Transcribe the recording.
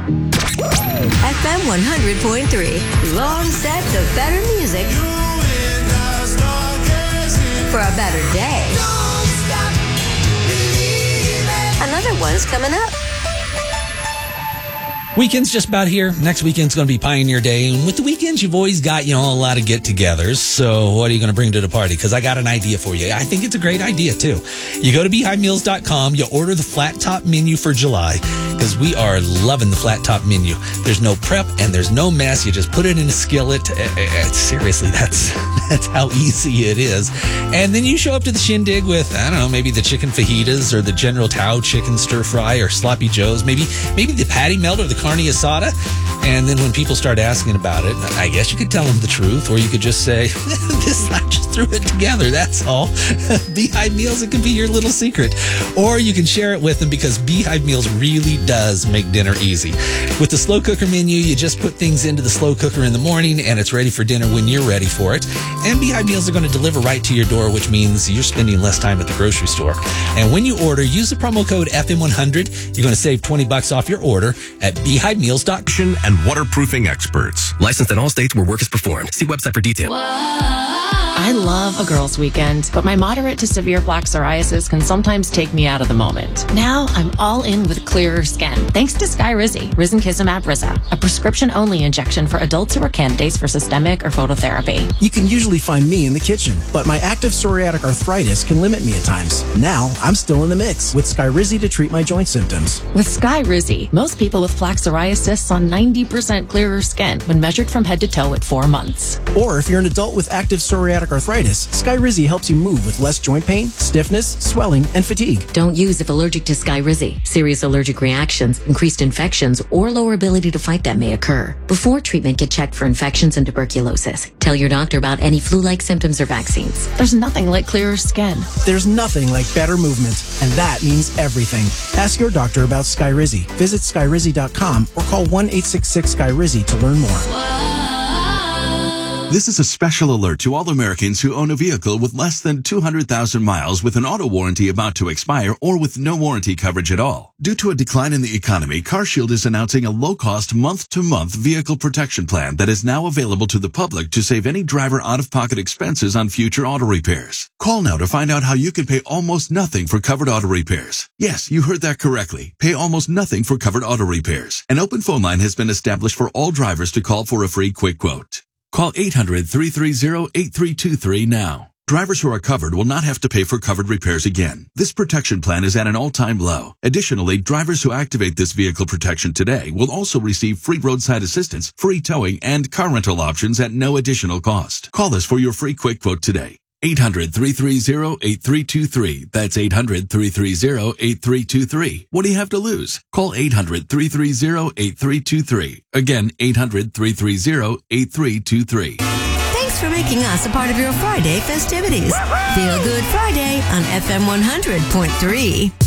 FM 100.3. Long set the better music for a better day. Another one's coming up. Weekend's just about here. Next weekend's going to be Pioneer Day. And with the weekends, you've always got, a lot of get-togethers. So what are you going to bring to the party? Because I got an idea for you. I think it's a great idea, too. You go to beehivemeals.com. You order the flat top menu for July because we are loving the flat top menu. There's no prep and there's no mess. You just put it in a skillet. Seriously, that's how easy it is. And then you show up to the shindig with, I don't know, maybe the chicken fajitas or the General Tao chicken stir fry or sloppy joes. Maybe the patty melt or the carne asada. And then when people start asking about it, I guess you could tell them the truth, or you could just say, I just threw it together, that's all. Beehive Meals, it can be your little secret. Or you can share it with them because Beehive Meals really does make dinner easy. With the slow cooker menu, you just put things into the slow cooker in the morning and it's ready for dinner when you're ready for it. And Beehive Meals are going to deliver right to your door, which means you're spending less time at the grocery store. And when you order, use the promo code FM100. You're going to save $20 off your order at beehivemeals.com. And waterproofing experts. Licensed in all states where work is performed. See website for details. I love a girls' weekend, but my moderate to severe plaque psoriasis can sometimes take me out of the moment. Now I'm all in with clearer skin, thanks to Skyrizi, Risankizumab Riza, a prescription-only injection for adults who are candidates for systemic or phototherapy. You can usually find me in the kitchen, but my active psoriatic arthritis can limit me at times. Now I'm still in the mix with Skyrizi to treat my joint symptoms. With Skyrizi, most people with plaque psoriasis saw 90% clearer skin when measured from head to toe at 4 months. Or if you're an adult with active psoriatic arthritis, Skyrizi helps you move with less joint pain, stiffness, swelling, and fatigue. Don't use if allergic to Skyrizi. Serious allergic reactions, increased infections, or lower ability to fight them may occur. Before treatment, get checked for infections and tuberculosis. Tell your doctor about any flu-like symptoms or vaccines. There's nothing like clearer skin. There's nothing like better movement, and that means everything. Ask your doctor about Skyrizi. Visit Skyrizi.com or call 1-866-SKYRIZI to learn more. This is a special alert to all Americans who own a vehicle with less than 200,000 miles with an auto warranty about to expire or with no warranty coverage at all. Due to a decline in the economy, CarShield is announcing a low-cost month-to-month vehicle protection plan that is now available to the public to save any driver out-of-pocket expenses on future auto repairs. Call now to find out how you can pay almost nothing for covered auto repairs. Yes, you heard that correctly. Pay almost nothing for covered auto repairs. An open phone line has been established for all drivers to call for a free quick quote. Call 800-330-8323 now. Drivers who are covered will not have to pay for covered repairs again. This protection plan is at an all-time low. Additionally, drivers who activate this vehicle protection today will also receive free roadside assistance, free towing, and car rental options at no additional cost. Call us for your free quick quote today. 800-330-8323. That's 800-330-8323. What do you have to lose? Call 800-330-8323. Again, 800-330-8323. Thanks for making us a part of your Friday festivities. Feel Good Friday on FM 100.3.